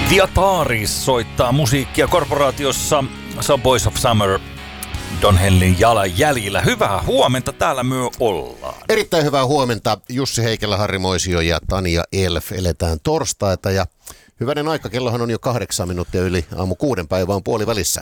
Diataris soittaa musiikkia korporaatiossa Boys of Summer Don Henlin jalanjäljillä. Hyvää huomenta, täällä myö ollaan. Erittäin hyvää huomenta. Jussi Heikelä, Harri Moisio ja Tanja Elf. Eletään torstaita ja hyvänen aika, kellohan on jo 8 minuuttia yli aamu 6 päivä on puolivälissä.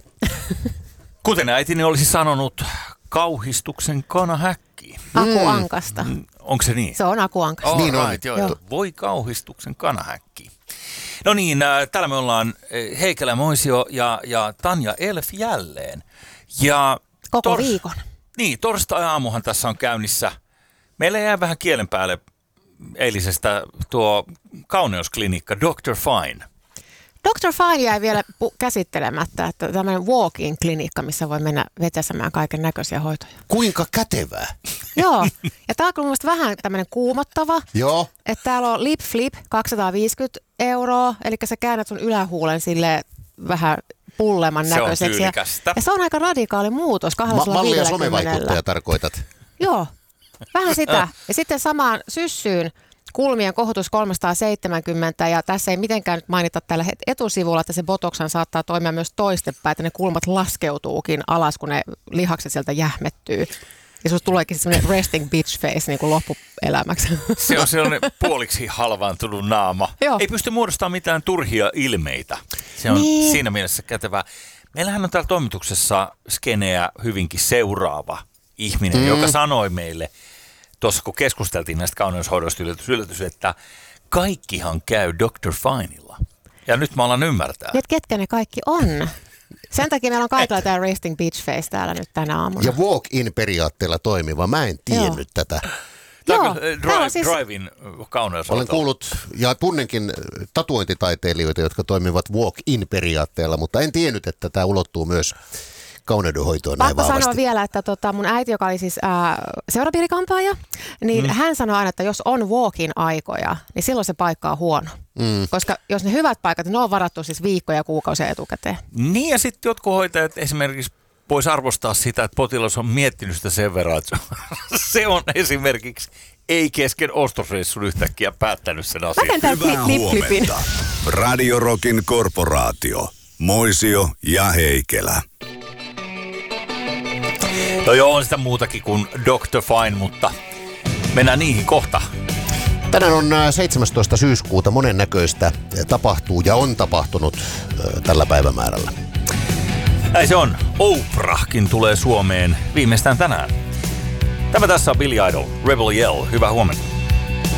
Kuten äitini olisi sanonut, kauhistuksen kanahäkki. Akuankasta. Onko se niin? Se on akuankasta. Niin on. Joo. Voi kauhistuksen kanahäkki. No niin, täällä me ollaan Heikelä, Moisio ja Tanja Elf jälleen. Ja Koko viikon. Niin, torstai-aamuhan tässä on käynnissä. Meillä jää vähän kielen päälle eilisestä tuo kauneusklinikka Dr. Fine. Dr. Fine jäi vielä käsittelemättä, että tämmöinen walk-in klinikka, missä voi mennä vetäsemään kaiken näköisiä hoitoja. Kuinka kätevää? Joo, ja tää on kyllä mielestäni vähän tämmöinen kuumottava. Joo. Että täällä on lip flip 250 €, eli sä käännät sun ylähuulen silleen vähän pulleman näköiseksi. Se on tyylikästä. Ja se on aika radikaali muutos 250. Mallia somevaikuttaja tarkoitat. Joo, vähän sitä. Ja sitten samaan syssyyn kulmien kohotus 370, ja tässä ei mitenkään nyt mainita tällä etusivulla, että se botoksan saattaa toimia myös toistepäin, että ne kulmat laskeutuukin alas, kun ne lihakset sieltä jähmettyy. Ja susta tuleekin semmoinen resting bitch face niin kuin loppuelämäksi. Se on sellainen puoliksi halvaantunut naama. Joo. Ei pysty muodostamaan mitään turhia ilmeitä. Se on siinä mielessä kätevää. Meillähän on täällä toimituksessa skeneä hyvinkin seuraava ihminen, joka sanoi meille, tuossa kun keskusteltiin näistä kauneushoidoista yllätys, että kaikkihan käy Dr. Fineilla. Ja nyt mä alan ymmärtää. Nyt ketkä ne kaikki on? Sen takia meillä on kaikilla tämä resting bitch face täällä nyt tänä aamuna. Ja walk-in periaatteella toimiva. Mä en tiennyt tätä. Tämä on drive-in kauneushoito. Olen kuullut ja tunnenkin tatuointitaiteilijoita, jotka toimivat walk-in periaatteella, mutta en tiennyt, että tämä ulottuu myös kauneudenhoitoon näin vahvasti. Pakko sanoa vielä, että mun äiti, joka oli siis seurapiirikampaaja, niin hän sanoi aina, että jos on walk-in aikoja, niin silloin se paikka on huono. Koska jos ne hyvät paikat, ne on varattu siis viikkoja ja kuukausia etukäteen. Niin, ja sitten jotkut hoitajat esimerkiksi voisi arvostaa sitä, että potilas on miettinyt sitä sen verran, että se on esimerkiksi ei kesken ostosreissun yhtäkkiä päättänyt sen asian. Hyvää huomenta. Radio Rockin korporaatio. Moisio ja Heikelä. No joo, on sitä muutakin kuin Dr. Fine, mutta mennään niihin kohta. Tänään on 17. syyskuuta, monennäköistä tapahtuu ja on tapahtunut tällä päivämäärällä. Näin se on. Oprahkin tulee Suomeen viimeistään tänään. Tämä tässä on Billy Idol, Rebel Yell. Hyvää huomenta.